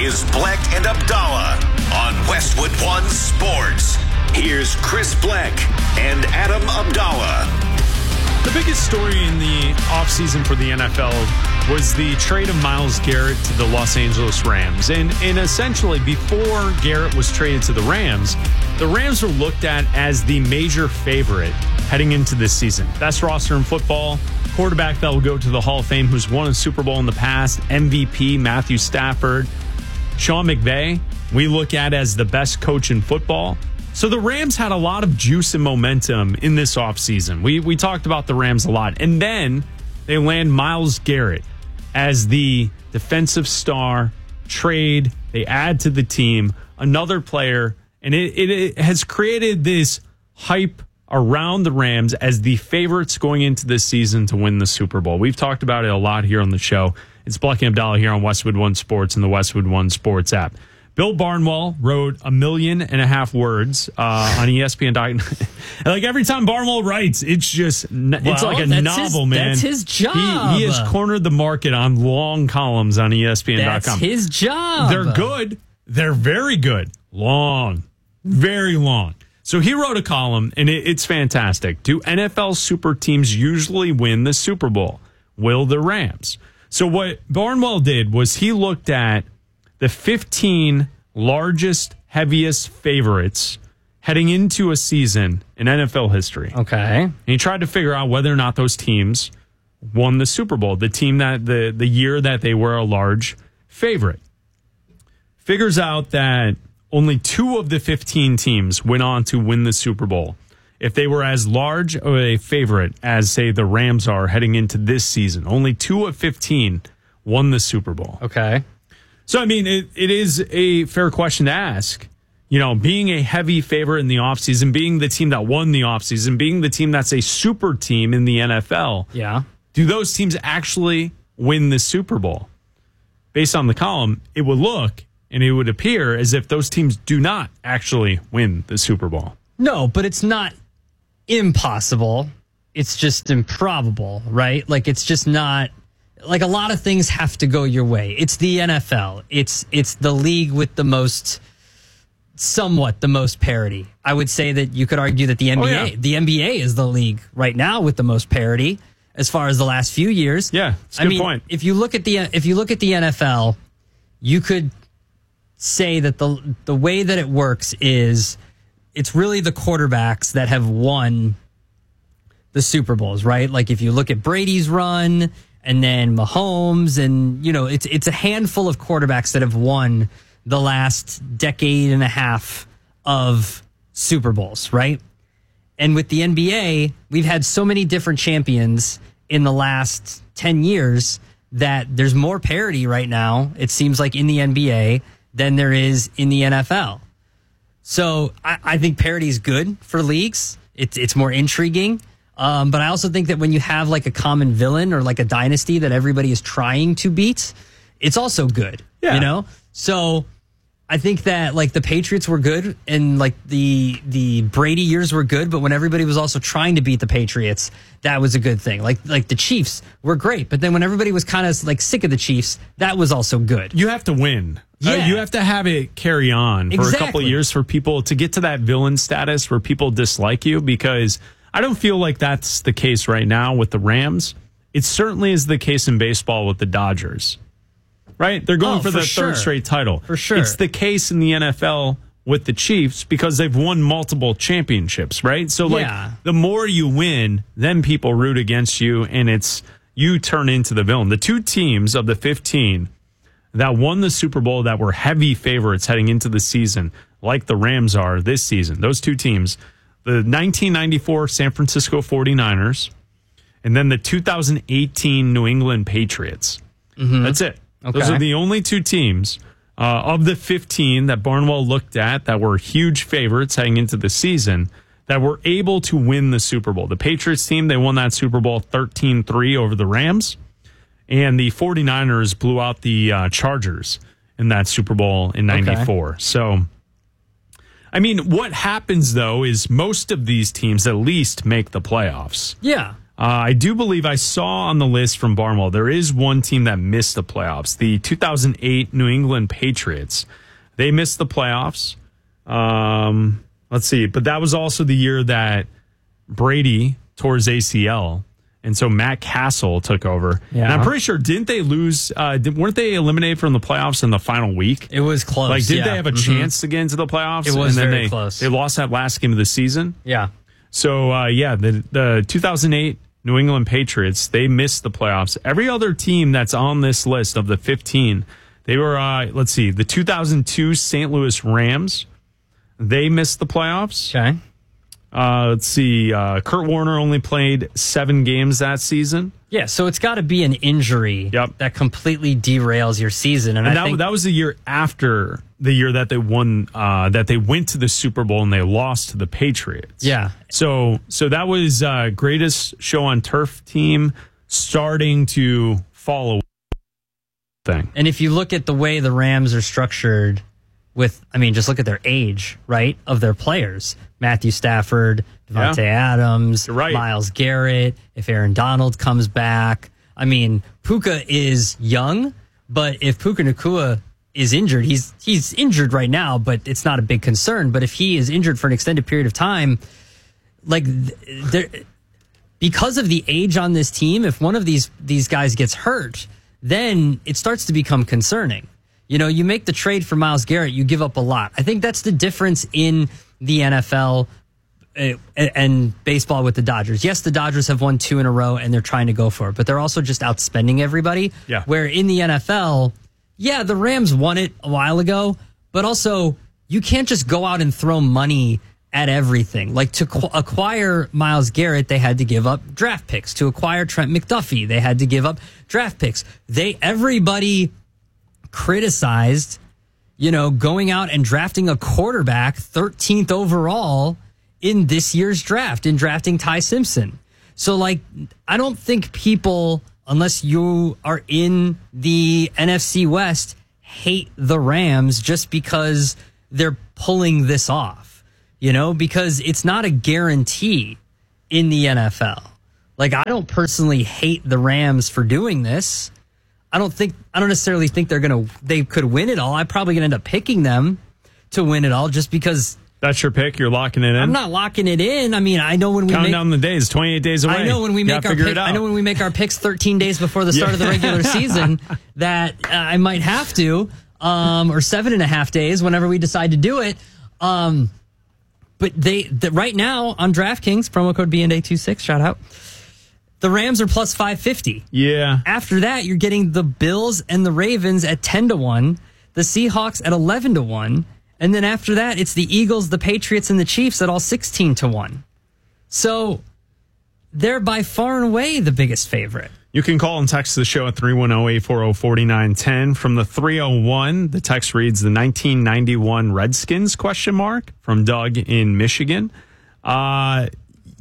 is Bleck and Abdallah on Westwood One Sports. Here's Chris Bleck and Adam Abdallah. The biggest story in the offseason for the NFL was the trade of Myles Garrett to the Los Angeles Rams. And essentially, before Garrett was traded to the Rams were looked at as the major favorite heading into this season. Best roster in football, quarterback that will go to the Hall of Fame, who's won a Super Bowl in the past, MVP Matthew Stafford, Sean McVay, we look at as the best coach in football. So the Rams had a lot of juice and momentum in this offseason. We talked about the Rams a lot. And then they land Myles Garrett as the defensive star trade. They add to the team another player. And it has created this hype around the Rams as the favorites going into this season to win the Super Bowl. We've talked about it a lot here on the show. It's Bleck and Abdallah here on Westwood One Sports and the Westwood One Sports app. Bill Barnwell wrote 1.5 million words on ESPN. Like every time Barnwell writes, it's just it's like a novel, man. That's his job. He has cornered the market on long columns on ESPN.com. That's his job. They're good. They're very good. Long. Very long. So he wrote a column, and it's fantastic. Do NFL super teams usually win the Super Bowl? Will the Rams? So what Barnwell did was he looked at the 15 largest, heaviest favorites heading into a season in NFL history. Okay. And he tried to figure out whether or not those teams won the Super Bowl, the team that the year that they were a large favorite. Figures out that only 2 of the 15 teams went on to win the Super Bowl. If they were as large of a favorite as, say, the Rams are heading into this season, only 2 of 15 won the Super Bowl. Okay. So, I mean, it is a fair question to ask. You know, being a heavy favorite in the offseason, being the team that won the offseason, being the team that's a super team in the NFL. Yeah. Do those teams actually win the Super Bowl? Based on the column, it would look and it would appear as if those teams do not actually win the Super Bowl. No, but it's not impossible. It's just improbable, right? Like, it's just not... Like, a lot of things have to go your way. It's the NFL. It's the league with the most, somewhat the most parity. I would say that you could argue that the NBA is the league right now with the most parity as far as the last few years. Yeah, it's a good point. If you look at the NFL, you could say that the way that it works is it's really the quarterbacks that have won the Super Bowls, right? Like, if you look at Brady's run, and then Mahomes, and, you know, it's a handful of quarterbacks that have won the last decade and a half of Super Bowls, right? And with the NBA, we've had so many different champions in the last 10 years that there's more parity right now, it seems like, in the NBA than there is in the NFL. So I think parity is good for leagues. It's more intriguing. But I also think that when you have like a common villain or like a dynasty that everybody is trying to beat, it's also good. Yeah. You know? So I think that like the Patriots were good and like the Brady years were good, but when everybody was also trying to beat the Patriots, that was a good thing. Like the Chiefs were great, but then when everybody was kind of like sick of the Chiefs, that was also good. You have to win. Yeah. You have to have it carry on for a couple of years for people to get to that villain status where people dislike you, because I don't feel like that's the case right now with the Rams. It certainly is the case in baseball with the Dodgers, right? They're going for the third straight title. For sure. It's the case in the NFL with the Chiefs because they've won multiple championships, right? So, like, the more you win, then people root against you, and it's you turn into the villain. The 2 teams of the 15 that won the Super Bowl that were heavy favorites heading into the season, like the Rams are this season, those 2 teams, the 1994 San Francisco 49ers, and then the 2018 New England Patriots. Mm-hmm. That's it. Okay. Those are the only 2 teams of the 15 that Barnwell looked at that were huge favorites heading into the season that were able to win the Super Bowl. The Patriots team, they won that Super Bowl 13-3 over the Rams, and the 49ers blew out the Chargers in that Super Bowl in 94. Okay. So, I mean, what happens, though, is most of these teams at least make the playoffs. Yeah. I do believe I saw on the list from Barnwell, there is one team that missed the playoffs. The 2008 New England Patriots. They missed the playoffs. Let's see. But that was also the year that Brady tore his ACL. And so Matt Castle took over. Yeah. And I'm pretty sure, didn't they lose? Weren't they eliminated from the playoffs in the final week? It was close. Like, did they have a chance to get into the playoffs? It was and then very close. They lost that last game of the season. Yeah. So, the 2008 New England Patriots, they missed the playoffs. Every other team that's on this list of the 15, they were, let's see, the 2002 St. Louis Rams, they missed the playoffs. Okay. Let's see, Kurt Warner only played 7 games that season. Yeah, so it's got to be an injury that completely derails your season. And I think that was the year after the year that they won, that they went to the Super Bowl and they lost to the Patriots. Yeah. So that was greatest show on turf team starting to follow thing. And if you look at the way the Rams are structured just look at their age, right, of their players. Matthew Stafford, Devontae Adams, right. Myles Garrett, if Aaron Donald comes back. I mean, Puka is young, but if Puka Nacua is injured, he's injured right now, but it's not a big concern. But if he is injured for an extended period of time, because of the age on this team, if one of these guys gets hurt, then it starts to become concerning. You know, you make the trade for Myles Garrett, you give up a lot. I think that's the difference in the NFL and baseball with the Dodgers. Yes, the Dodgers have won 2 in a row and they're trying to go for it, but they're also just outspending everybody. Yeah. Where in the NFL, the Rams won it a while ago, but also you can't just go out and throw money at everything. Like to acquire Myles Garrett, they had to give up draft picks. To acquire Trent McDuffie, they had to give up draft picks. Everybody criticized, going out and drafting a quarterback 13th overall in this year's draft, in drafting Ty Simpson. So, I don't think people, unless you are in the NFC West, hate the Rams just because they're pulling this off, because it's not a guarantee in the NFL. I don't personally hate the Rams for doing this. I don't necessarily think they could win it all. I'm probably going to end up picking them to win it all just because. That's your pick? You're locking it in? I'm not locking it in. I mean, I know when we Counting down the days, 28 days away. I know when we make our pick, I know when we make our picks 13 days before the start of the regular season that I might have to, or 7.5 days whenever we decide to do it. But right now on DraftKings, promo code BNA26, shout out. The Rams are plus 550. Yeah. After that, you're getting the Bills and the Ravens at 10-1, the Seahawks at 11-1, and then after that, it's the Eagles, the Patriots, and the Chiefs at all 16-1. So they're by far and away the biggest favorite. You can call and text the show at 310-840-4910. From the 301, the text reads the 1991 Redskins ? From Doug in Michigan. I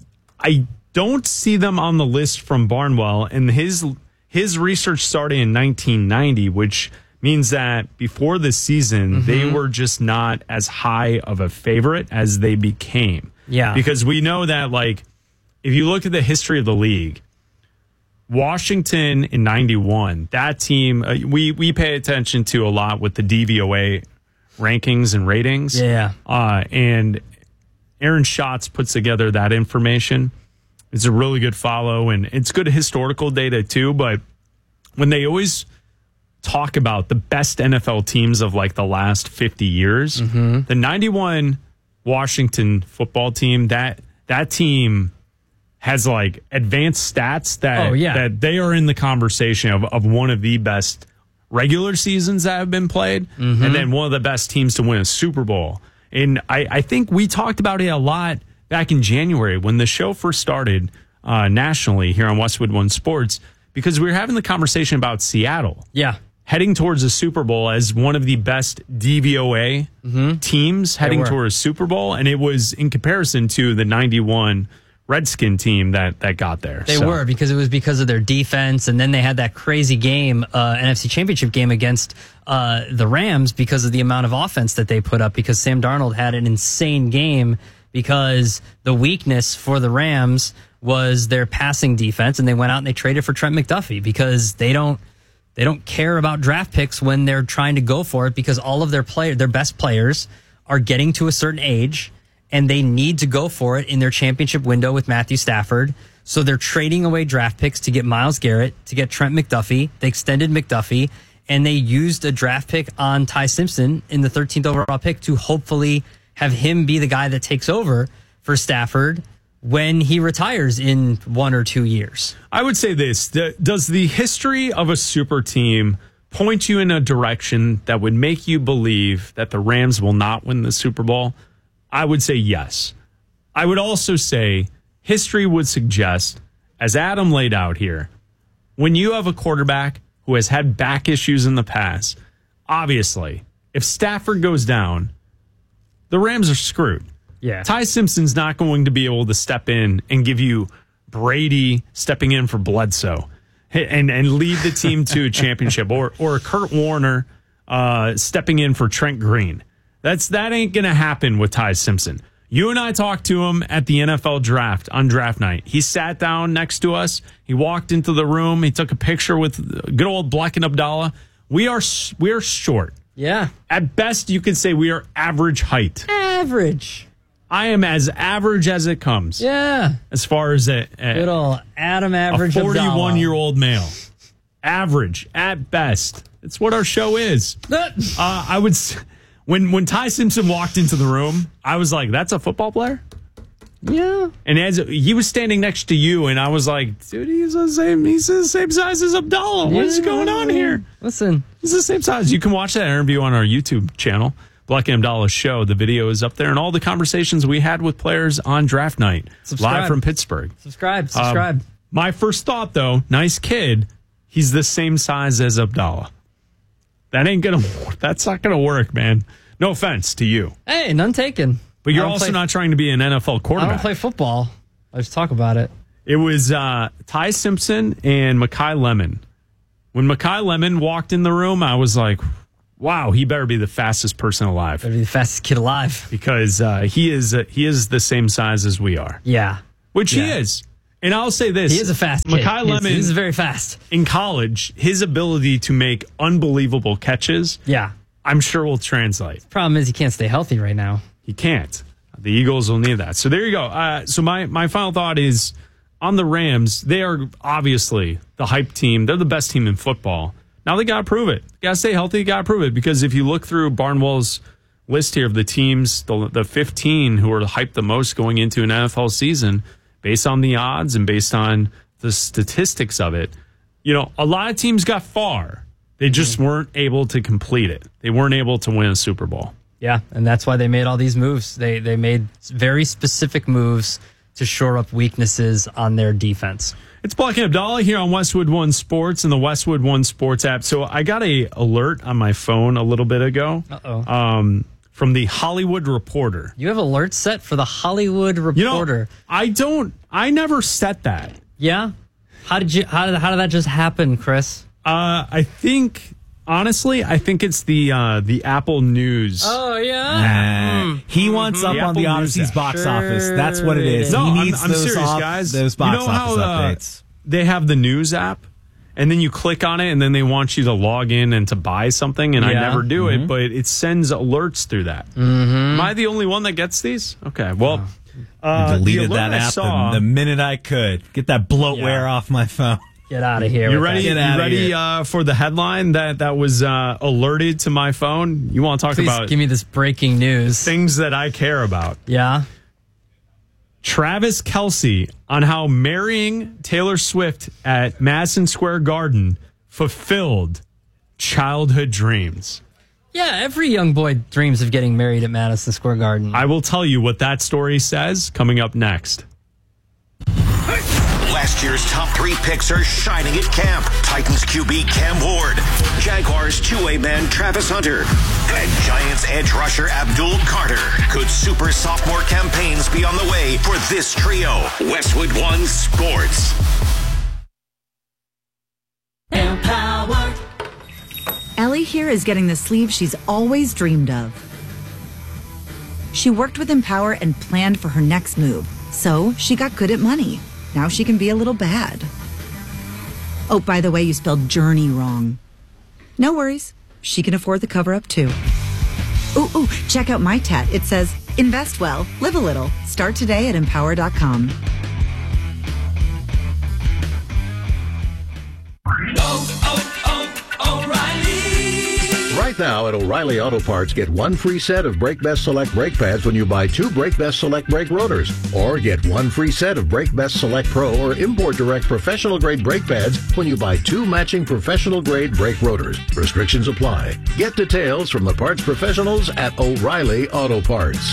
don't see them on the list from Barnwell, and his research started in 1990, which means that before the season, they were just not as high of a favorite as they became. Yeah. Because we know that, if you look at the history of the league, Washington in 91, that team, we pay attention to a lot with the DVOA rankings and ratings. Yeah. And Aaron Schatz puts together that information. It's a really good follow, and it's good historical data too. But when they always talk about the best NFL teams of the last 50 years, the 91 Washington football team, that team has advanced stats that they are in the conversation of one of the best regular seasons that have been played, and then one of the best teams to win a Super Bowl. And I think we talked about it a lot back in January when the show first started nationally here on Westwood One Sports, because we were having the conversation about Seattle. Yeah. Heading towards the Super Bowl as one of the best DVOA teams heading towards Super Bowl. And it was in comparison to the 91 Redskin team that got there. They were, because it was because of their defense. And then they had that crazy game, NFC Championship game against the Rams because of the amount of offense that they put up, because Sam Darnold had an insane game, because the weakness for the Rams was their passing defense, and they went out and they traded for Trent McDuffie because they don't care about draft picks when they're trying to go for it, because all of their best players are getting to a certain age and they need to go for it in their championship window with Matthew Stafford. So they're trading away draft picks to get Myles Garrett, to get Trent McDuffie. They extended McDuffie, and they used a draft pick on Ty Simpson in the 13th overall pick to hopefully have him be the guy that takes over for Stafford when he retires in 1 or 2 years. I would say this. Does the history of a super team point you in a direction that would make you believe that the Rams will not win the Super Bowl? I would say yes. I would also say history would suggest, as Adam laid out here, when you have a quarterback who has had back issues in the past, obviously, if Stafford goes down, the Rams are screwed. Yeah. Ty Simpson's not going to be able to step in and give you Brady stepping in for Bledsoe and lead the team to a championship, or Kurt Warner stepping in for Trent Green. That ain't going to happen with Ty Simpson. You and I talked to him at the NFL draft on draft night. He sat down next to us. He walked into the room. He took a picture with good old Black and Abdallah. We are short. Yeah. At best, you could say we are average height. Average. I am as average as it comes. Yeah. As far as good old Adam Average a 41-year-old male. Average at best. It's what our show is. I would... When Ty Simpson walked into the room, I was like, that's a football player? Yeah. And as he was standing next to you, and I was like, dude, he's the same size as Abdallah. What is going on here? Listen. He's the same size. You can watch that interview on our YouTube channel, Black and Abdallah Show. The video is up there, and all the conversations we had with players on draft night, live from Pittsburgh. Subscribe. My first thought, though, nice kid, he's the same size as Abdallah. That's not gonna work, man. No offense to you. Hey, none taken. But you're also not trying to be an NFL quarterback. I don't play football. I just talk about it. It was Ty Simpson and Mekhi Lemon. When Mekhi Lemon walked in the room, I was like, wow, he better be the fastest person alive. Better be the fastest kid alive. Because he is the same size as we are. Yeah. Which he is. And I'll say this. He is a fast kid. Mekhi Lemon. He's very fast. In college, his ability to make unbelievable catches, I'm sure will translate. The problem is he can't stay healthy right now. He can't. The Eagles will need that. So there you go. So my final thought is on the Rams, they are obviously the hype team. They're the best team in football. Now they got to prove it. Got to stay healthy. Got to prove it. Because if you look through Barnwell's list here of the teams, the 15 who are hyped the most going into an NFL season, based on the odds and based on the statistics of it, a lot of teams got far. They just weren't able to complete it. They weren't able to win a Super Bowl. Yeah, and that's why they made all these moves. They made very specific moves to shore up weaknesses on their defense. It's Black and Abdallah here on Westwood One Sports and the Westwood One Sports app. So I got a alert on my phone a little bit ago. From the Hollywood Reporter. You have alerts set for the Hollywood Reporter. I never set that. Yeah? How did that just happen, Chris? I think it's the Apple News. Oh, yeah? He wants up on the Odyssey's box office. That's what it is. No, he needs I'm serious, guys. Those box office updates. They have the news app, and then you click on it, and then they want you to log in and to buy something, and I never do it, but it sends alerts through that. Am I the only one that gets these? Okay, well... deleted that app the minute I could. Get that bloatware off my phone. Get out of here. You ready? You ready for the headline that was alerted to my phone? You want to talk about? Give me this breaking news. Things that I care about. Yeah. Travis Kelce on how marrying Taylor Swift at Madison Square Garden fulfilled childhood dreams. Yeah, every young boy dreams of getting married at Madison Square Garden. I will tell you what that story says coming up next. Last year's top 3 picks are shining at camp. Titans QB Cam Ward, Jaguars two-way man Travis Hunter, and Giants edge rusher Abdul Carter. Could super sophomore campaigns be on the way for this trio? Westwood One Sports. Empower. Ellie here is getting the sleeve she's always dreamed of. She worked with Empower and planned for her next move, so she got good at money. Now she can be a little bad. Oh, by the way, you spelled journey wrong. No worries. She can afford the cover-up, too. Ooh, check out my tat. It says, invest well, live a little. Start today at Empower.com. O'Reilly. Right now at O'Reilly Auto Parts, get one free set of Brake Best Select brake pads when you buy 2 Brake Best Select brake rotors. Or get one free set of Brake Best Select Pro or Import Direct professional grade brake pads when you buy 2 matching professional grade brake rotors. Restrictions apply. Get details from the parts professionals at O'Reilly Auto Parts.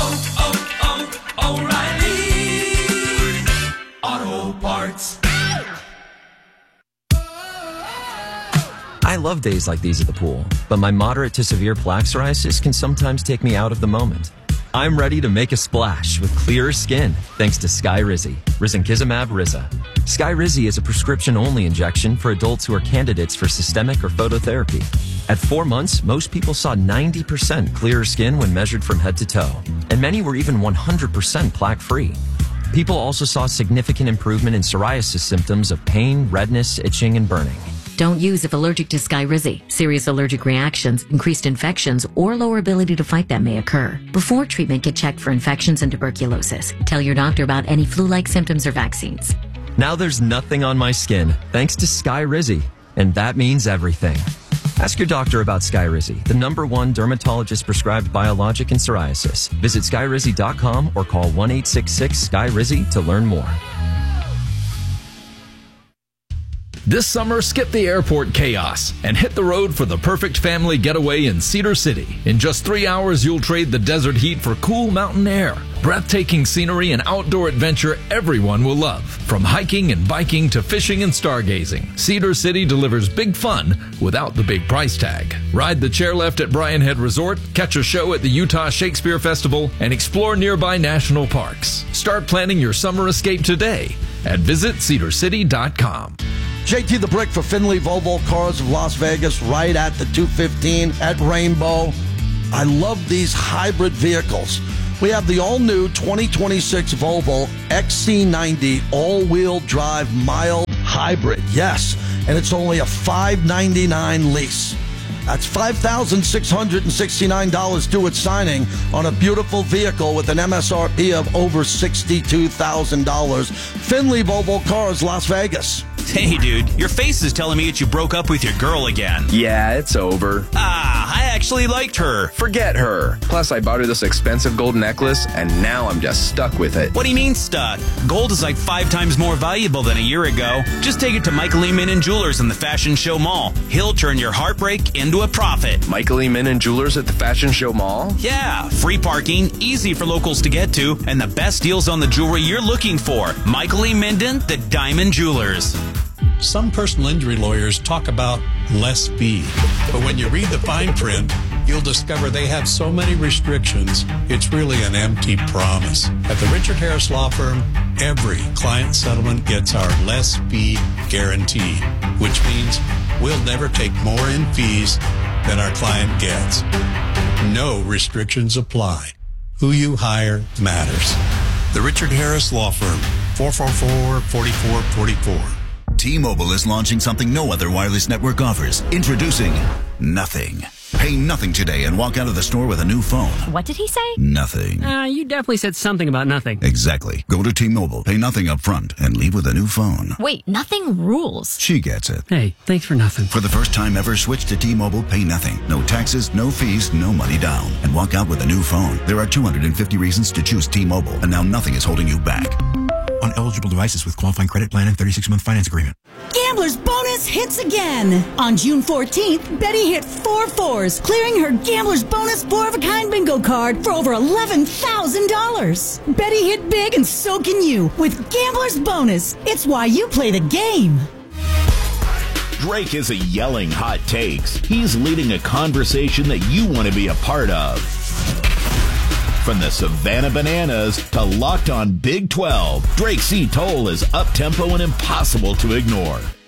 O'Reilly Auto Parts. I love days like these at the pool, but my moderate to severe plaque psoriasis can sometimes take me out of the moment. I'm ready to make a splash with clearer skin thanks to Skyrizi, Risankizumab Riza. Skyrizi is a prescription-only injection for adults who are candidates for systemic or phototherapy. At 4 months, most people saw 90% clearer skin when measured from head to toe, and many were even 100% plaque-free. People also saw significant improvement in psoriasis symptoms of pain, redness, itching, and burning. Don't use if allergic to Skyrizi. Serious allergic reactions, increased infections, or lower ability to fight them may occur. Before treatment, get checked for infections and tuberculosis. Tell your doctor about any flu-like symptoms or vaccines. Now there's nothing on my skin thanks to Skyrizi, and that means everything. Ask your doctor about Skyrizi, the #1 dermatologist-prescribed biologic in psoriasis. Visit Skyrizi.com or call 1-866-SKY-RIZI to learn more. This summer, skip the airport chaos and hit the road for the perfect family getaway in Cedar City. In just 3 hours, you'll trade the desert heat for cool mountain air. Breathtaking scenery and outdoor adventure everyone will love. From hiking and biking to fishing and stargazing, Cedar City delivers big fun without the big price tag. Ride the chairlift at Bryan Head Resort, catch a show at the Utah Shakespeare Festival, and explore nearby national parks. Start planning your summer escape today at visitcedarcity.com. JT the Brick for Finley Volvo Cars of Las Vegas, right at the 215 at Rainbow. I love these hybrid vehicles. We have the all-new 2026 Volvo XC90 all-wheel drive mild hybrid. Yes, and it's only a $599 lease. That's $5,669 due at signing on a beautiful vehicle with an MSRP of over $62,000. Finley Volvo Cars, Las Vegas. Hey, dude, your face is telling me that you broke up with your girl again. Yeah, it's over. I actually liked her. Forget her. Plus, I bought her this expensive gold necklace, and now I'm just stuck with it. What do you mean stuck? Gold is like 5 times more valuable than a year ago. Just take it to Michael E. Minnan Jewelers in the Fashion Show Mall. He'll turn your heartbreak into a profit. Michael E. Minnan Jewelers at the Fashion Show Mall? Yeah, free parking, easy for locals to get to, and the best deals on the jewelry you're looking for. Michael E. Minnan, the Diamond Jewelers. Some personal injury lawyers talk about less fee, but when you read the fine print, you'll discover they have so many restrictions, it's really an empty promise. At the Richard Harris Law Firm, every client settlement gets our less fee guarantee, which means we'll never take more in fees than our client gets. No restrictions apply. Who you hire matters. The Richard Harris Law Firm, 444-4444. T-Mobile is launching something no other wireless network offers. Introducing Nothing. Pay nothing today and walk out of the store with a new phone. What did he say? Nothing. You definitely said something about nothing. Exactly. Go to T-Mobile, pay nothing up front, and leave with a new phone. Wait, nothing rules. She gets it. Hey, thanks for nothing. For the first time ever, switch to T-Mobile, pay nothing. No taxes, no fees, no money down. And walk out with a new phone. There are 250 reasons to choose T-Mobile, and now nothing is holding you back. On eligible devices with qualifying credit plan and 36-month finance agreement. Gambler's Bonus hits again. On June 14th, Betty hit 4 4s, clearing her Gambler's Bonus 4-of-a-kind bingo card for over $11,000. Betty hit big and so can you with Gambler's Bonus. It's why you play the game. Drake isn't yelling hot takes. He's leading a conversation that you want to be a part of. From the Savannah Bananas to Locked On Big 12, Drake C. Toll is up-tempo and impossible to ignore.